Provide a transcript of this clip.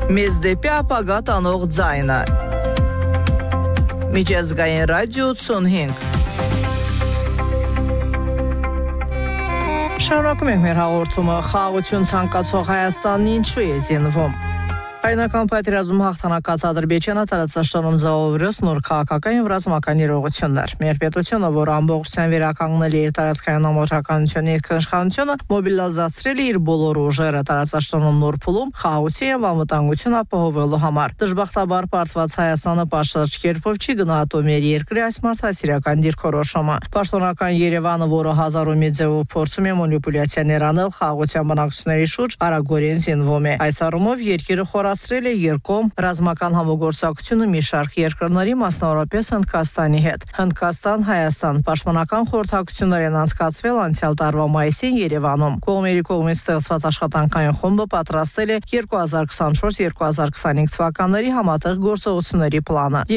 Մեզդեպի ապագա ձայնը։ Միջազգային ռադիո 85։ Շարունակում ենք մեր հաղորդումը։ Խաղաղություն ցանկացող Հայաստանն ինչու է զինվում։ Հայնական պատերազմում հաղթանակած Ադրբեջանը տարածաշրջանում զոհվեց նոր քաղաքական եւ ռազմական իրողություններ։ Միերպետությունը, որ ամբողջությամբ վերականգնել է իր տարածքային ամբողջականությունը եւ իշխանությունը, մոբիլիզացրել է իր բոլոր ուժերը տարածաշրջանում նոր փուլում խաղաղություն եւ անվտանգություն ապահովելու համար։ Դժբախտաբար պարտված Հայաստանը պաշտպանիչ կերպով չի գնահատում իր երկրի այս մարդասիրական դիրքորոշումը։ Պաշտոնական Երևանը, որը հազարումի ձևով փորձում է մանիպուլյացիաներ անել խաղաղության բանակցությունների շուրջ, արագորեն զինվում է։ Այս առումով երկիրը խորացրել է երկկողմ ռազմական համագործակցությունը մի շարք երկրների, մասնավորապես Հնդկաստանի հետ։ Հնդկաստան-Հայաստան պաշտպանական խորհրդակցություններ են անցկացվել անցյալ տարվա մայիսին Երևանում։ Կողմերի կողմից ստեղծված աշխատանքային խումբը պատրաստել է 2024-2025 թվականների համատեղ գործողությունների պլանը։